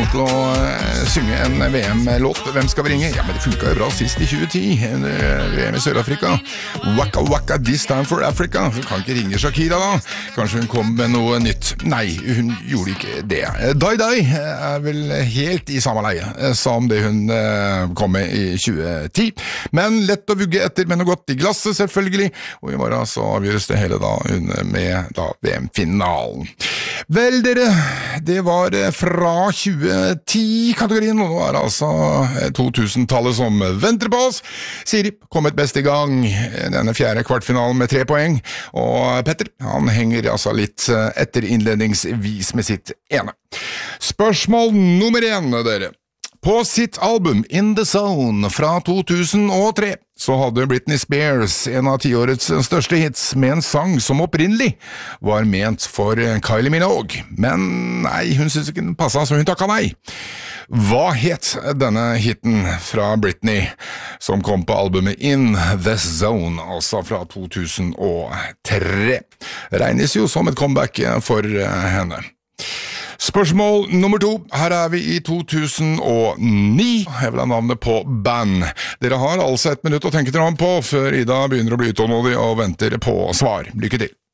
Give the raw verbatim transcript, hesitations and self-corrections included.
lov til å uh, synge en V M-låt. Hvem skal vi ringe? Ja, men det funket jo bra sist i tjue ti, under V M i Sør-Afrika. Waka waka, this time for Africa. Hun kan ikke ringe Shakira da. Kanskje hun kom med noe nytt. Nei, hun gjorde ikke det. Dai Dai er vel helt i samme leie som det hun uh, kom med i tjue ti. Men lett å vugge etter, men noe godt i glasset selvfølgelig. Og i morgen så avgjøres det hele da med da V M-finalen. Vel dere, det var fra tjue ti-kategorien, og nå er det altså to-tusen-tallet som venter på oss. Siri kom et best i gang, denne fjerde kvartfinalen med tre poeng, og Petter, han henger altså litt etter innledningsvis med sitt ene. Spørsmål nummer én, dere. På sitt album In The Zone fra to tusen og tre så hadde Britney Spears en av tiårets største hits med en sang som opprinnelig var ment for Kylie Minogue, men nei, hun synes ikke den passet, så hun takket nei. Hva het denne hiten fra Britney som kom på albumet In The Zone, altså fra to tusen og tre? Regnes jo som et comeback for henne. Spørsmål nummer to. Her er vi i to tusen og ni. Jeg vil ha navnet på band. Dere har altså et minutt å tenke dere om på før Ida begynner å bli utålmodig og venter på svar. Lykke til.